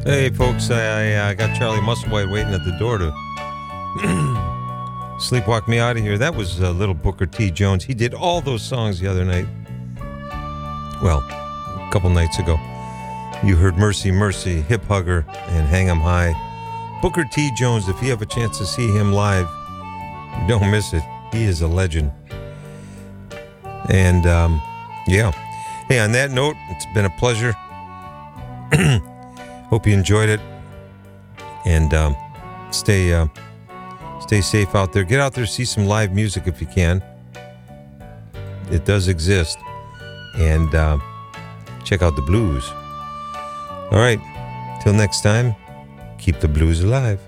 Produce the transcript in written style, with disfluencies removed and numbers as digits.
Hey, folks, I got Charlie Musselwhite waiting at the door to sleepwalk me out of here. That was little Booker T. Jones. He did all those songs the other night. Well, a couple nights ago. You heard Mercy, Mercy, Hip Hugger, and Hang 'em High. Booker T. Jones, if you have a chance to see him live, don't miss it. He is a legend. And, yeah. Hey, on that note, it's been a pleasure. Hope you enjoyed it. And stay safe out there. Get out there, see some live music if you can. It does exist. And check out the blues. All right. Till next time, keep the blues alive.